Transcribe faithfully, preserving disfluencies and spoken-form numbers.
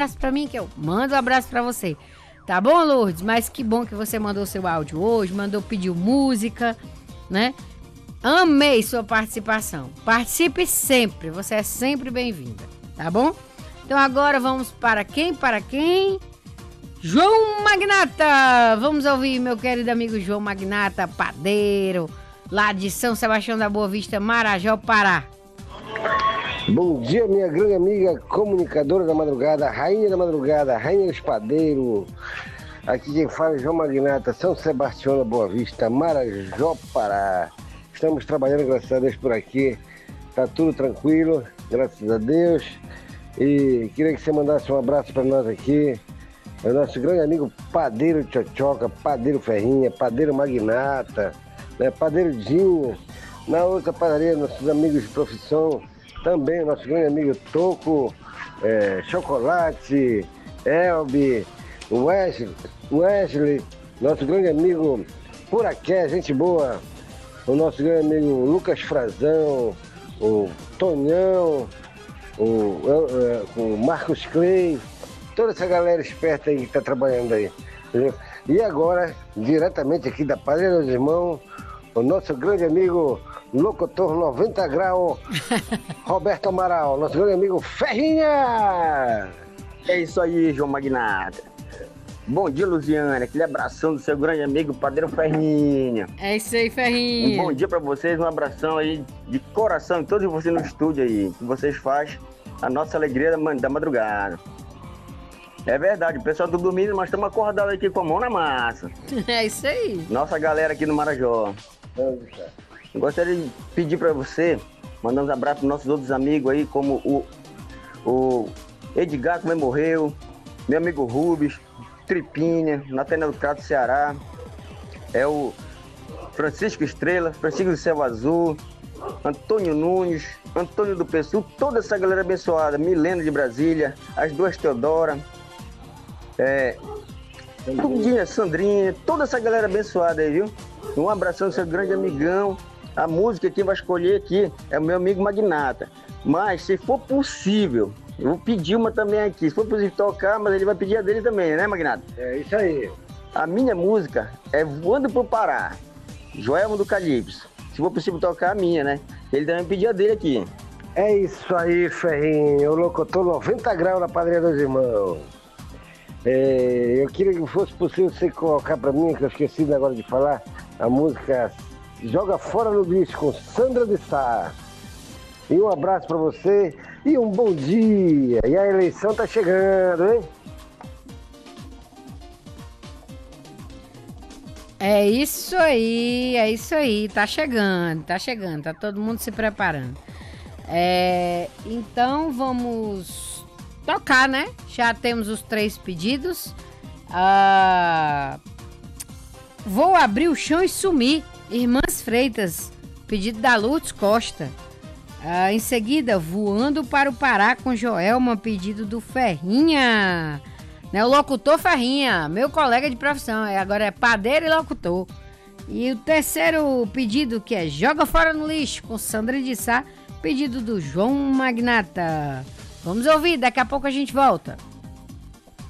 abraço pra mim que eu mando um abraço pra você. Tá bom, Lourdes? Mas que bom que você mandou seu áudio hoje, mandou pedir música, né? Amei sua participação. Participe sempre, você é sempre bem-vinda, tá bom? Então agora vamos para quem? Para quem? João Magnata! Vamos ouvir meu querido amigo João Magnata, padeiro, lá de São Sebastião da Boa Vista, Marajó, Pará. Bom dia, minha grande amiga comunicadora da madrugada, rainha da madrugada, rainha dos padeiros. Aqui quem fala é João Magnata, São Sebastião da Boa Vista, Marajó, Pará. Estamos trabalhando, graças a Deus, por aqui. Tá tudo tranquilo, graças a Deus. E queria que você mandasse um abraço para nós aqui. É o nosso grande amigo Padeiro Tchotchoca, Padeiro Ferrinha, Padeiro Magnata, né? Padeiro Dinho. Na outra padaria, nossos amigos de profissão, também nosso grande amigo Toco, é, Chocolate, Elbi, Wesley, Wesley, nosso grande amigo Puraqué, gente boa, o nosso grande amigo Lucas Frazão, o Tonhão, o, o, o Marcos Clay, toda essa galera esperta aí que está trabalhando aí. Entendeu? E agora, diretamente aqui da Padaria dos Irmãos, o nosso grande amigo locutor noventa grau, Roberto Amaral, nosso grande amigo Ferrinha! É isso aí, João Magnata. Bom dia, Luziane. Aquele abração do seu grande amigo Padeiro Ferrinha. É isso aí, Ferrinha. Um bom dia pra vocês, um abração aí de coração em todos vocês no estúdio aí, que vocês fazem a nossa alegria da, da madrugada. É verdade, o pessoal tá dormindo, mas estamos acordados aqui com a mão na massa. É isso aí. Nossa galera aqui no Marajó. Eu gostaria de pedir para você, mandar uns abraços para nossos outros amigos aí, como o, o Edgar, que também morreu, meu amigo Rubens, Tripinha, Nathaniel do Crato, Ceará, é o Francisco Estrela, Francisco do Céu Azul, Antônio Nunes, Antônio do Pessu, toda essa galera abençoada, Milena de Brasília, as duas Teodora, é, Tudinha, Sandrinha, toda essa galera abençoada aí, viu? Um abração, seu grande amigão. A música quem vai escolher aqui é o meu amigo Magnata. Mas, se for possível, eu vou pedir uma também aqui. Se for possível tocar, mas ele vai pedir a dele também, né, Magnata? É isso aí. A minha música é Voando pro Pará, Joelmo do Calypso. Se for possível tocar, a minha, né? Ele também pediu a dele aqui. É isso aí, Ferrinho. O locutor noventa graus na Padaria dos Irmãos. É, eu queria que fosse possível você colocar pra mim, que eu esqueci agora de falar, a música Joga Fora no Lixo, com Sandra de Sá. E um abraço pra você e um bom dia. E a eleição tá chegando, hein? É isso aí, é isso aí. Tá chegando, tá chegando, tá todo mundo se preparando. É, então vamos tocar, né? Já temos os três pedidos. Ah, vou abrir o chão e sumir. Irmãs Freitas, pedido da Lourdes Costa. Ah, em seguida, Voando para o Pará com Joelma, pedido do Ferrinha. Né, o locutor Ferrinha, meu colega de profissão. Agora é padeiro e locutor. E o terceiro pedido, que é Joga Fora no Lixo, com Sandra de Sá, pedido do João Magnata. Vamos ouvir, daqui a pouco a gente volta.